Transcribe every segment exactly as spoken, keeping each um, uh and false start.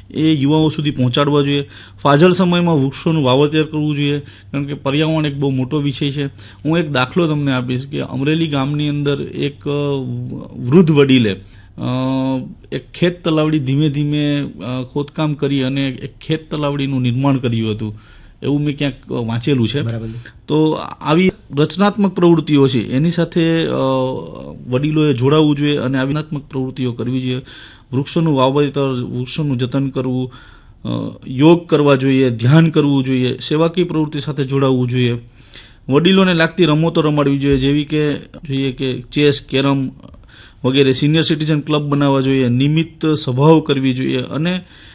એ યુવાઓ સુધી પહોંચાડવા જોઈએ. ફાજલ સમયમાં વૃક્ષોનું વાવેતર કરવું જોઈએ, કારણ કે પર્યાવરણ એક બહુ મોટો વિષય છે. હું એક દાખલો તમને આપીશ કે અમરેલી ગામની અંદર એક વૃદ્ધ વડીલે એક ખેત તલાવડી ધીમે ધીમે ખોદકામ કરી અને એક ખેત તલાવડીનું નિર્માણ કર્યું હતું, એવું મેં ક્યાંક વાંચેલું છે. તો આવી રચનાત્મક પ્રવૃત્તિઓ છે એની સાથે વડીલોએ જોડાવવું જોઈએ અને આવી રચનાત્મક પ્રવૃત્તિઓ કરવી જોઈએ. વૃક્ષોનું વાવેતર, વૃક્ષોનું જતન કરવું, યોગ કરવા જોઈએ, ધ્યાન કરવું જોઈએ, સેવાકીય પ્રવૃત્તિ સાથે જોડાવવું જોઈએ. વડીલોને લાગતી રમતો રમાડવી જોઈએ, જેવી કે જોઈએ કે ચેસ, કેરમ વગેરે. સિનિયર સિટીઝન ક્લબ બનાવવા જોઈએ, નિયમિત સભાઓ કરવી જોઈએ અને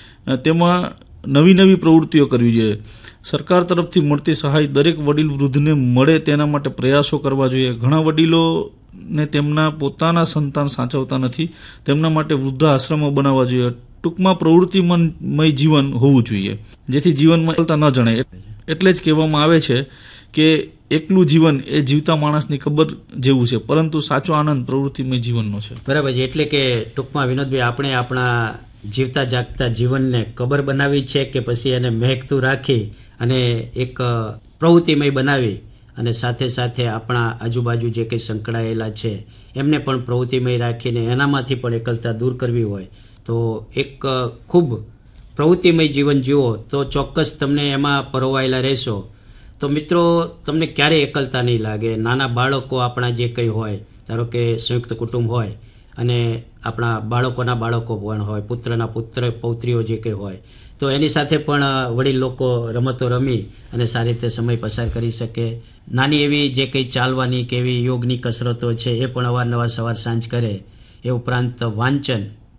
તેમાં નવી નવી પ્રવૃત્તિઓ કરવી જોઈએ. સરકાર તરફથી મળતી સહાય દરેક વડીલ વૃદ્ધને મળે તેના માટે પ્રયાસો કરવા જોઈએ. ઘણા વડીલોને તેમના પોતાના સંતાન સાચવતા નથી, તેમના માટે વૃદ્ધાશ્રમો બનાવવા જોઈએ. ટૂંકમાં પ્રવૃત્તિમય જીવન હોવું જોઈએ, જેથી જીવનમાં એકલતા ન જણાય. એટલે જ કહેવામાં આવે છે કે એકલું જીવન એ જીવતા માણસની કબર જેવું છે, પરંતુ સાચો આનંદ પ્રવૃત્તિમય જીવનનો છે. બરાબર છે. એટલે કે ટૂંકમાં વિનોદભાઈ, આપણે આપણા જીવતા જાગતા જીવનને કબર બનાવી છે કે પછી એને મહેકતું રાખી અને એક પ્રવૃત્તિમય બનાવી અને સાથે સાથે આપણા આજુબાજુ જે કંઈ સંકળાયેલા છે એમને પણ પ્રવૃત્તિમય રાખીને એનામાંથી પણ એકલતા દૂર કરવી હોય તો એક ખૂબ પ્રવૃત્તિમય જીવન જીવો તો ચોક્કસ તમને એમાં પરોવાયેલા રહેશો. તો મિત્રો, તમને ક્યારેય એકલતા નહીં લાગે. નાના બાળકો આપણા જે કંઈ હોય, ધારો કે સંયુક્ત કુટુંબ હોય અને આપણા બાળકોના બાળકો પણ હોય, પુત્રના પુત્ર પૌત્રીઓ જે કંઈ હોય, તો એની સાથે પણ વડીલ લોકો રમતો રમી અને સારી રીતે સમય પસાર કરી શકે. નાની એવી જે કંઈ ચાલવાની કે એવી યોગની કસરતો છે એ પણ અવારનવાર સવાર સાંજ કરે. એ ઉપરાંત વાંચન,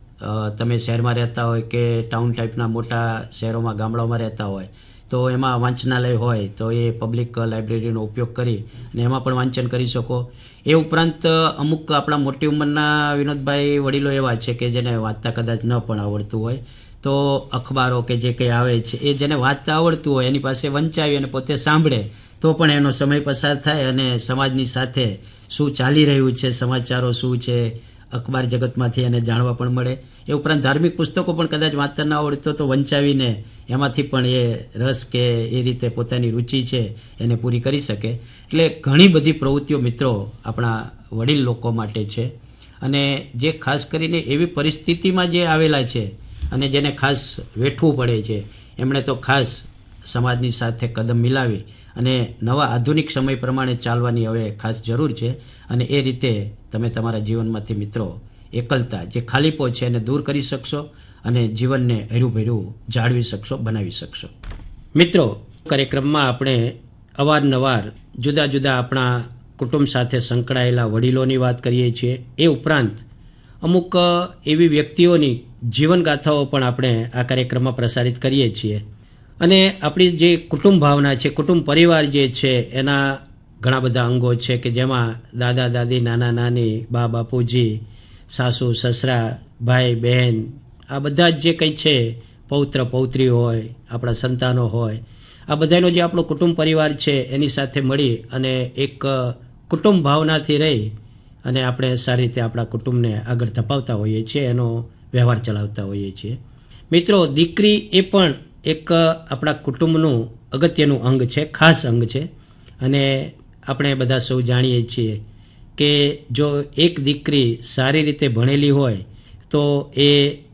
તમે શહેરમાં રહેતા હોય કે ટાઉન ટાઈપના મોટા શહેરોમાં ગામડાઓમાં રહેતા હોય તો એમાં વાંચનાલય હોય તો એ પબ્લિક લાઇબ્રેરીનો ઉપયોગ કરી અને એમાં પણ વાંચન કરી શકો. એ ઉપરાંત અમુક આપણા મોટી ઉંમરના વિનોદભાઈ વડીલો એવા છે કે જેને વાંચતા કદાચ ન પણ આવડતું હોય, તો અખબારો કે જે કંઈ આવે છે એ જેને વાંચતા આવડતું હોય એની પાસે વંચાવી અને પોતે સાંભળે તો પણ એનો સમય પસાર થાય અને સમાજની સાથે શું ચાલી રહ્યું છે, સમાચારો શું છે, અખબાર જગતમાંથી એને જાણવા પણ મળે. એ ઉપરાંત ધાર્મિક પુસ્તકો પણ કદાચ વાંચતા ન આવડતો તો વંચાવીને એમાંથી પણ એ રસ કે એ રીતે પોતાની રુચિ છે એને પૂરી કરી શકે. એટલે ઘણી બધી પ્રવૃત્તિઓ મિત્રો આપણા વડીલ લોકો માટે છે. અને જે ખાસ કરીને એવી પરિસ્થિતિમાં જે આવેલા છે અને જેને ખાસ વેઠવું પડે છે એમણે તો ખાસ સમાજની સાથે કદમ મિલાવી અને નવા આધુનિક સમય પ્રમાણે ચાલવાની હવે ખાસ જરૂર છે. અને એ રીતે તમે તમારા જીવનમાંથી મિત્રો એકલતા, જે ખાલીપો છે એને દૂર કરી શકશો અને જીવનને હર્યુંભર્યું જાળવી શકશો, બનાવી શકશો. મિત્રો, કાર્યક્રમમાં આપણે અવારનવાર જુદા જુદા આપણા કુટુંબ સાથે સંકળાયેલા વડીલોની વાત કરીએ છીએ. એ ઉપરાંત અમુક એવી વ્યક્તિઓની જીવનગાથાઓ પણ આપણે આ કાર્યક્રમમાં પ્રસારિત કરીએ છીએ. અને આપણી જે કુટુંબ ભાવના છે, કુટુંબ પરિવાર જે છે એના ઘણા બધા અંગો છે કે જેમાં દાદા દાદી, નાના નાની, બા બાપુજી, સાસુ સસરા, ભાઈ બહેન, આ બધા જ જે કંઈ છે, પૌત્ર પૌત્રી હોય, આપણા સંતાનો હોય, આ બધાનો જે આપણો કુટુંબ પરિવાર છે એની સાથે મળી અને એક કુટુંબ ભાવનાથી રહી અને આપણે સારી રીતે આપણા કુટુંબને આગળ ધપાવતા હોઈએ છીએ, એનો વ્યવહાર ચલાવતા હોઈએ છીએ. મિત્રો, દીકરી એ પણ એક આપણા કુટુંબનું અગત્યનું અંગ છે, ખાસ અંગ છે. અને આપણે બધા સૌ જાણીએ છીએ કે જો એક દીકરી સારી રીતે ભણેલી હોય તો એ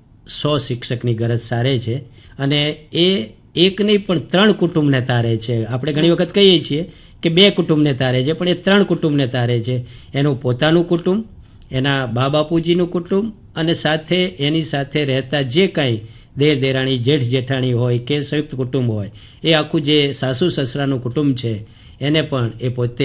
સો શિક્ષકની ગરજ સારે છે અને એ એક નહીં પણ ત્રણ કુટુંબને તારે છે. આપણે ઘણી વખત કહીએ છીએ કે બે કુટુંબને તારે છે, પણ એ ત્રણ કુટુંબને તારે છે. એનું પોતાનું કુટુંબ, એના બા બાપુજીનું કુટુંબ અને સાથે એની સાથે રહેતા જે કાંઈ દેર દેરાણી, જેઠ જેઠાણી હોય કે સંયુક્ત કુટુંબ હોય, એ આખું જે સાસુ સસરાનું કુટુંબ છે એને પણ એ પોતે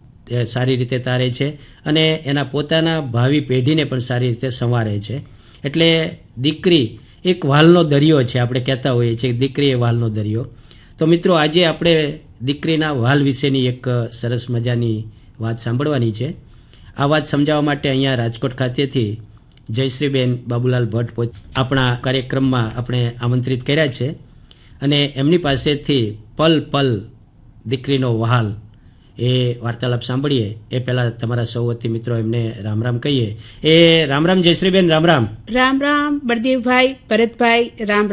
સારી રીતે તારે છે અને એના પોતાના ભાવિ પેઢીને પણ સારી રીતે સંવારે છે. એટલે દીકરી એક વાલનો દરિયો છે, આપણે કહેતા હોઈએ છીએ દીકરી એ વાલનો દરિયો. તો મિત્રો, આજે આપણે દીકરીના વાલ વિશેની એક સરસ મજાની વાત સાંભળવાની છે. આ વાત સમજાવવા માટે અહીંયા રાજકોટ ખાતેથી જયશ્રીબેન બાબુલાલ ભટ્ટ આપણા કાર્યક્રમમાં આપણે આમંત્રિત કર્યા છે અને એમની પાસેથી પલ પલ દીકરીનો વહાલ એ વાર્તાલાપ સાંભળીએ. એ પહેલાં તમારા સૌ વતી મિત્રો એમને રામ રામ કહીએ. એ રામ રામ જયશ્રીબેન. રામ રામ. રામ રામ બળદેવભાઈ, ભરતભાઈ. રામ રામ.